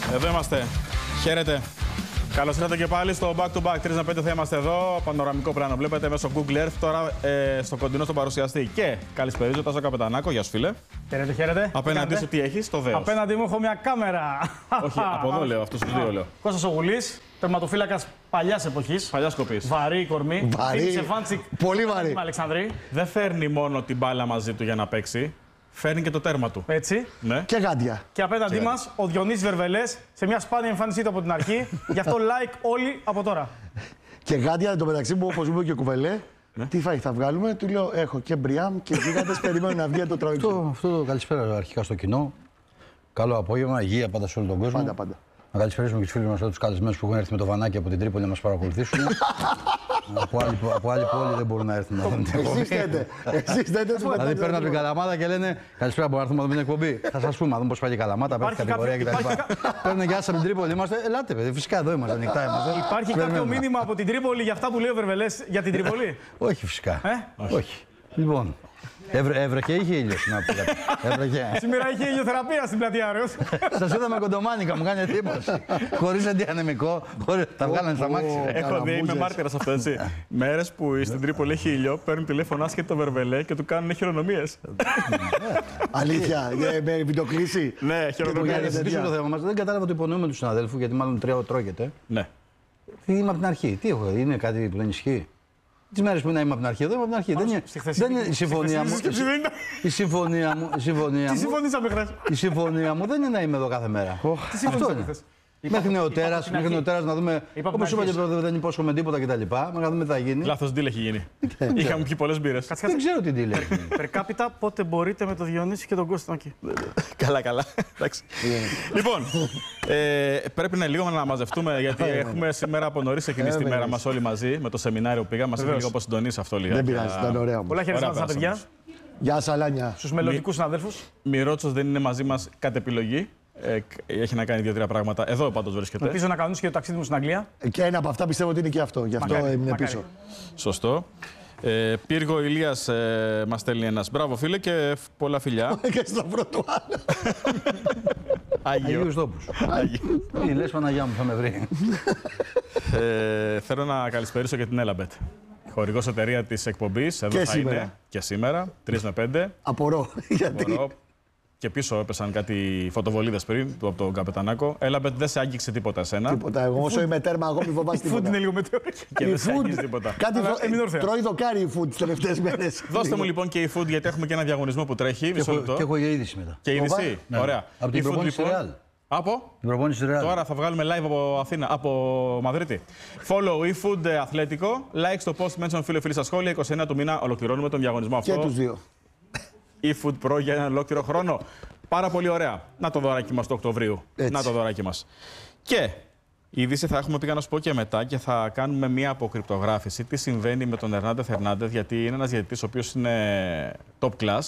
Εδώ είμαστε. Χαίρετε. Καλώς ήρθατε και πάλι στο Back to Back. 3 με 5 θα είμαστε εδώ. Πανοραμικό πλάνο βλέπετε μέσω Google Earth. Τώρα στο κοντινό στον παρουσιαστή. Και καλησπέριζω Τάσο Καπετανάκο. Γεια σου, φίλε. Χαίρετε, χαίρετε. Απέναντί σου τι έχεις, το δέος. Απέναντί μου έχω μια κάμερα. Όχι, από εδώ λέω, αυτό του δύο λέω. Κώστας ο Γουλής, τερματοφύλακας παλιάς εποχής. Παλιάς κοπής. Βαρύ κορμί. Βαρύ. Πολύ βαρύ. Αλεξανδρή. Δεν φέρνει μόνο την μπάλα μαζί του για να παίξει. Φέρνει και το τέρμα του. Έτσι. Ναι. Και γάντια. Και απέναντί μας ο Διονύσης Βερβελές σε μια σπάνια εμφάνισή του από την αρχή. Γι' αυτό like όλοι από τώρα. Και γάντια, το μεταξύ μου, όπως μου είπε και ο Κουβελέ, τι φάει θα βγάλουμε. Του λέω: έχω και μπριάμ και γίγαντες. Περιμένουν να βγει το τραγούδι. Αυτό το καλησπέρα αρχικά στο κοινό. Καλό απόγευμα, υγεία πάντα σε όλο τον κόσμο. Πάντα. Να καλησπερίσουμε και τους φίλους μας, τους καλεσμένους που έχουν έρθει με το βανάκι από την Τρίπολη να μας παρακολουθήσουν. από άλλη πόλη δεν μπορούν να έρθουν να δουν την εκπομπή. Εσείς θέτε. Δηλαδή παίρνουν από την Καλαμάτα και λένε καλησπέρα, μπορούμε να έρθουμε να δούμε την εκπομπή. Θα σας πούμε, να δούμε πώς πάει η Καλαμάτα, πέφτει κατηγορία κτλ. Παίρνουν και άσα από την Τρίπολη, είμαστε. Ελάτε, παιδί, φυσικά εδώ είμαστε, ανοιχτά είμαστε. Υπάρχει κάποιο μήνυμα από την Τρίπολη για αυτά που λέει ο Βερβελές για την Τρίπολη? Όχι, φυσικά. Όχι. Λοιπόν. Έβρεχε ή είχε ήλιο στην άποψη? Σήμερα είχε ηλιοθεραπεία στην πλατεία Άρεως. Σας είδαμε κοντομάνικα, μου κάνει εντύπωση. Χωρίς αντιανεμικό, τα βγάλανε στα μάξι. Έχω δει, είμαι μάρτυρας αυτό, έτσι. Μέρες που στην Τρίπολη έχει ήλιο, παίρνουν τηλέφωνο άσχετο το Βερβελέ και του κάνουν χειρονομίες. Αλήθεια, με βιντεοκλήση. Ναι, Για να χειρονομίες. συζητήσουμε το θέμα μας, δεν κατάλαβα το υπονοούμε του συναδέλφου, γιατί μάλλον τρώγεται. Ναι. Είμαι από την αρχή. Τι έχω, είναι κάτι που δεν ισχύει? Τις μέρες που είμαι από την αρχή, εδώ είμαι από την αρχή. Δεν είναι η συμφωνία μου. Τι συμφωνήσαμε χθες? Η συμφωνία μου δεν είναι να είμαι εδώ κάθε μέρα. Αυτό είναι. Μέχρι νεοτέρας να δούμε. Όπως είπα και δεν υπόσχομαι τίποτα κτλ. Να δούμε τι θα γίνει. Λάθος deal έχει γίνει. Είχαμε πιει πολλές μπύρες. Δεν ξέρω τι deal έχει γίνει. Περκάπιτα, πότε μπορείτε με το Διονύση και τον Κώστα εκεί? Καλά. Εντάξει. Λοιπόν, πρέπει να λίγο να μαζευτούμε γιατί έχουμε σήμερα από νωρίς ξεκινήσει τη μέρα μας όλοι μαζί με το σεμινάριο που πήγαμε. Μας έχει λίγο αποσυντονίσει αυτό λίγο. Δεν πειράζει, ήταν ωραίο. Πολλά χαιρετίσματα στα παιδιά. Γεια σας, Αλάνια. Στους μελλοντικούς συναδέλφους. Μιρότσος δεν είναι μαζί μας κατ' επιλογή. Έχει να κάνει 2-3 πράγματα. Εδώ πάντως βρίσκεται. Ελπίζω να κανονίσει και το ταξίδι μου στην Αγγλία. Και ένα από αυτά πιστεύω ότι είναι και αυτό. Γι' αυτό έμεινε πίσω. Σωστό. Πύργο Ηλίας μας στέλνει ένας. Μπράβο φίλε και πολλά φιλιά. Και στο πρώτο άλλο. Αγίους τόπους. Τι λες, Παναγιά μου, θα με βρει. Θέλω να καλησπερίσω και την Έλαμπετ. Χορηγός εταιρεία της εκπομπής. Εδώ Και θα σήμερα. είναι και σήμερα, 3 με 5. Απορώ. Γιατί. Και πίσω έπεσαν κάτι φωτοβολίδες πριν από τον Καπετανάκο. Έλαμπετ, δεν σε άγγιξε τίποτα εσένα. Τίποτα. Εγώ όσο είμαι τέρμα, εγώ μη φοβάσαι Η food είναι τίποτα. λίγο μετεωρική. Και δεν σε άγγιξε τίποτα. Κάτι έμεινε όρθια. τρώει δοκάρι η food τις τελευταίες μέρες. Δώστε μου λοιπόν και η food γιατί έχουμε και ένα διαγωνισμό που τρέχει. Μισό λεπτό. Και έχω για είδηση μετά. Και είδηση. Ωραία. Από την Η food, προπόνηση λοιπόν, Real. Από. Την προπόνηση Real. Τώρα θα βγάλουμε live από Αθήνα, από Μαδρίτη. Follow eFood Αθλέτικο. Like στο post, mention φίλοι στα σχόλια. 29 του μήνα ολοκληρώνουμε τον διαγωνισμό αυτό. Και τους δύο. eFood Pro για έναν ολόκληρο χρόνο. Πάρα πολύ ωραία. Να το δωράκι μας του Οκτωβρίου. Έτσι. Να το δωράκι μας. Και η είδηση θα έχουμε πήγα να σου πω και μετά και θα κάνουμε μία αποκρυπτογράφηση. Τι συμβαίνει με τον Ερνάντεθ Φερνάντεθ, γιατί είναι ένας διαιτητής ο οποίος είναι top class.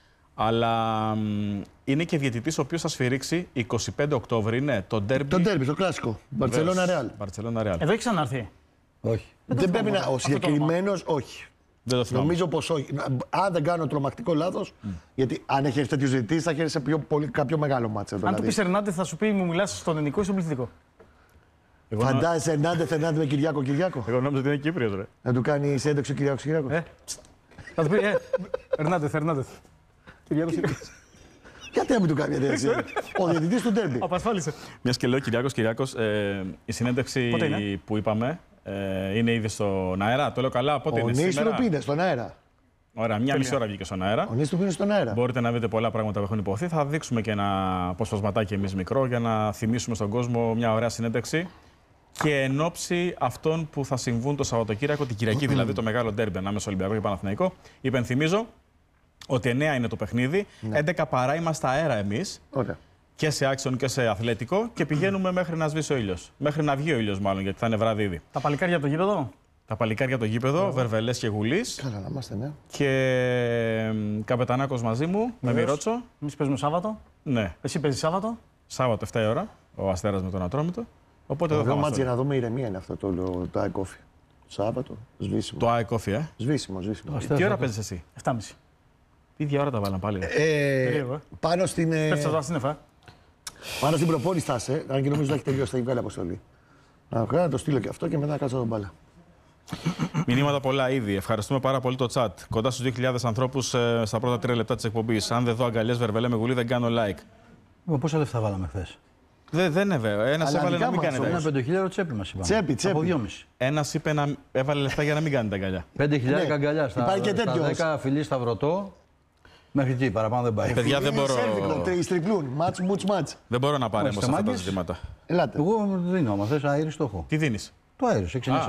Αλλά είναι και διαιτητής ο οποίος θα σφυρίξει 25 Οκτώβρη, είναι το ντέρμπι. Το ντέρμπι, το κλασικό. Μπαρτσελόνα Ρεάλ. Μπαρτσελόνα Ρεάλ. Εδώ έχει ξαναρθεί. Όχι. Δεν πρέπει να. Ο συγκεκριμένος όχι. Δεν το θυμάμαι. Νομίζω πως όχι. Αν δεν κάνω τρομακτικό λάθος, γιατί αν έχει έρθει τέτοιο ζητητή, θα έχει σε κάποιο μεγάλο μάτσο. Αν του πει Ερνάντεθ, θα σου πει μου μιλάς στον ελληνικό ή στον πληθυντικό. Φαντάζεσαι Ερνάντεθ με Κυριάκο. Εγώ νόμιζα ότι είναι Κύπριος, ρε. Να του κάνει συνέντευξη ο Κυριάκος. Θα του πει Ερνάντεθ. Κυριάκος. Γιατί να μην του κάνει μια τέτοια συνέντευξη. Ο διαιτητής του ντέρμπι. Απασφάλισε. Μιας και λέω Κυριάκος, η συνέντευξη Πότε είναι? που είπαμε είναι ήδη στον αέρα. Το λέω καλά, πότε Ο είναι Νίστρου σήμερα. είναι στον αέρα. Ωραία, μία μισή ώρα βγήκε στον αέρα. Ο Νίστρου είναι στον αέρα. Μπορείτε να δείτε πολλά πράγματα που έχουν υποθεί. Θα δείξουμε και ένα αποσπασματάκι εμείς μικρό για να θυμίσουμε στον κόσμο μια ωραία συνέντευξη. Και εν ώψη αυτών που θα συμβούν το Σαββατοκύριακο, την Κυριακή δηλαδή, το μεγάλο ντέρμπι ανάμεσα Ολυμπιακό και Παναθηναϊκό. Υπενθυμίζω ότι 9 είναι το παιχνίδι, 11 παρά είμαστε αέρα εμείς. Ωραία. Και σε άξιον και σε αθλητικό και πηγαίνουμε μέχρι να σβήσει ο ήλιος. Μέχρι να βγει ο ήλιος, μάλλον, γιατί θα είναι βράδυ ήδη. Τα παλικάρια από το γήπεδο. Τα παλικάρια από το γήπεδο, Βερβελές και Γουλής. Καλά να είμαστε, ναι. Και Καπετανάκος μαζί μου, με Μιρότσο. Εμείς παίζουμε Σάββατο. Ναι, Εσύ παίζεις Σάββατο. Σάββατο 7 η ώρα, ο Αστέρας με τον Ατρόμητο. Οπότε εδώ θα Το είμαστε. μάτς για να δούμε ηρεμία είναι αυτό το αεκόφι. Σάββατο, σβήσιμο. Το ΑΕΚΟΦΙ, Σβήσιμο. Τι ώρα παίζεις εσύ? 7.30. Ίδια ώρα τα βάλαν πάλι. Περίεργο, Πάνω στην. Πέφτεις στα σύννεφα. Πάνω στην προπόνηση θα είσαι, αν και νομίζω ότι έχει τελειώσει, θα βγάλει αποστολή. Να το στείλω και αυτό και μετά να κάτσω τον μπάλα. Μηνύματα πολλά ήδη. Ευχαριστούμε πάρα πολύ το chat. Κοντά στους 2.000 ανθρώπους στα πρώτα 3 λεπτά της εκπομπής. Αν δεν δω αγκαλιές Βερβελέ με Γουλή, δεν κάνω like. Πόσα λεφτά βάλαμε χθες? Δεν είναι βέβαιο. Ένας έβαλε να μην κάνει τα Ένα αγκαλιά. 5.000 τσέπη μας είπαμε. Τσέπη. Από 2,5. Ένας είπε να έβαλε λεφτά για να μην κάνει τα αγκαλιά. 5.000 αγκαλιά υπάρχει και στα τέτοιος. 10 φιλί σταυρωτό. Μέχρι εκεί, παραπάνω δεν πάει. Παιδιά, δεν μπορώ. Τριπλούν. Μάτς. Δεν μπορώ να παρέμβω σε αυτά τα ζητήματα. Ελάτε. Εγώ δίνω, άμα θες αέρι στόχο. Τι δίνεις? Το αέριο, σε 6